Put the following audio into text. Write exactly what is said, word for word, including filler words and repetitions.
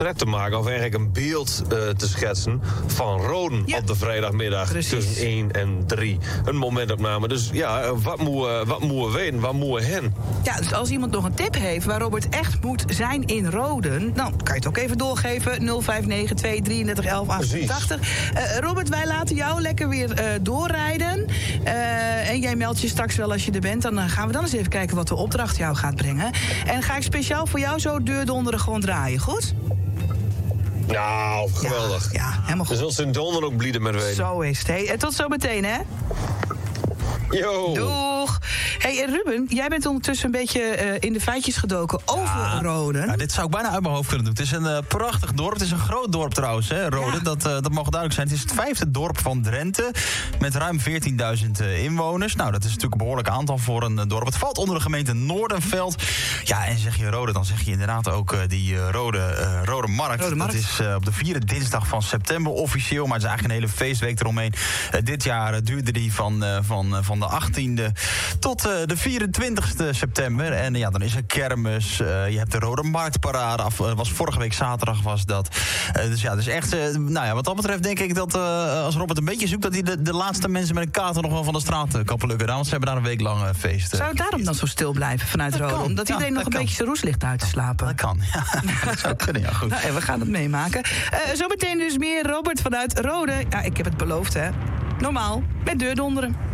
portret te maken, of eigenlijk een beeld uh, te schetsen van Roden ja. op de vrijdagmiddag. Precies. Tussen één en drie. Een momentopname. Dus ja, wat moeten wat moet we weten? Wat moeten we heen? Ja, dus als iemand nog een tip heeft waar Robert echt moet zijn in Roden, dan kan je het ook even doorgeven. nul vijf negen twee drieëndertig elf achtentachtig. Uh, Robert, wij laten jou lekker weer uh, doorrijden. Uh, en jij meldt je straks wel als je er bent. Dan uh, gaan we dan eens even kijken wat de opdracht jou gaat brengen. En ga ik speciaal voor jou zo deurdonderen gewoon draaien, goed? Nou, geweldig. Ja, ja helemaal goed. Dus als ze in donder ook blieden met weten. Zo is het. Hey, en tot zo meteen, hè? Yo. Doeg. Hey, Ruben, jij bent ondertussen een beetje uh, in de feitjes gedoken over ja, Roden. Ja, dit zou ik bijna uit mijn hoofd kunnen doen. Het is een uh, prachtig dorp. Het is een groot dorp trouwens, hè, Roden. Ja. Dat, uh, dat mag duidelijk zijn. Het is het vijfde dorp van Drenthe. Met ruim veertienduizend uh, inwoners. Nou, dat is natuurlijk een behoorlijk aantal voor een uh, dorp. Het valt onder de gemeente Noordenveld. Ja, en zeg je Roden, dan zeg je inderdaad ook uh, die uh, Rode, uh, Rode Markt. Rode Markt. Dat is uh, op de vierde dinsdag van september officieel. Maar het is eigenlijk een hele feestweek eromheen. Uh, dit jaar uh, duurde die van, uh, van, uh, van de achttiende tot uh, de vierentwintigste september. En ja, dan is er kermis. Uh, je hebt de Rode Marktparade. Af, uh, was vorige week zaterdag was dat. Uh, dus ja, dus echt, uh, nou ja, wat dat betreft denk ik dat uh, als Robert een beetje zoekt, dat hij de, de laatste mensen met een kater nog wel van de straat uh, kan plukken. Want ze hebben daar een week lang uh, feest. Uh, zou het daarom dan zo stil blijven vanuit Roden? Omdat ja, iedereen nog een kan. beetje zijn roes ligt uit te slapen. Dat kan, ja. Dat zou kunnen, ja, goed. Nou, we gaan het meemaken. Uh, zometeen dus meer Robert vanuit Roden. Ja, ik heb het beloofd, hè. Normaal, met deurdonderen.